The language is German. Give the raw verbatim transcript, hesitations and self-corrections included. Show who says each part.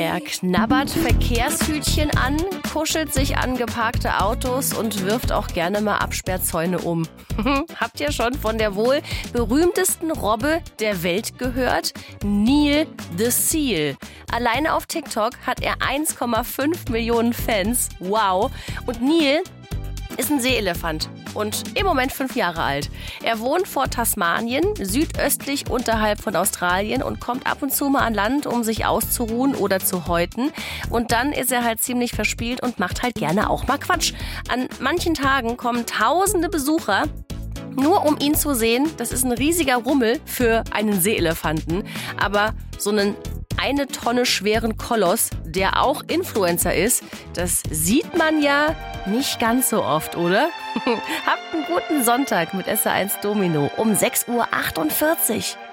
Speaker 1: Er knabbert Verkehrshütchen an, kuschelt sich an geparkte Autos und wirft auch gerne mal Absperrzäune um. Habt ihr schon von der wohl berühmtesten Robbe der Welt gehört? Neil the Seal. Alleine auf TikTok hat er eins Komma fünf Millionen Fans. Wow. Und Neil ist ein Seeelefant und im Moment fünf Jahre alt. Er wohnt vor Tasmanien, südöstlich unterhalb von Australien und kommt ab und zu mal an Land, um sich auszuruhen oder zu häuten. Und dann ist er halt ziemlich verspielt und macht halt gerne auch mal Quatsch. An manchen Tagen kommen tausende Besucher, nur um ihn zu sehen. Das ist ein riesiger Rummel für einen Seeelefanten. Aber so einen eine Tonne schweren Koloss, der auch Influencer ist, das sieht man ja nicht ganz so oft, oder? Habt einen guten Sonntag mit S R eins Domino um sechs Uhr achtundvierzig.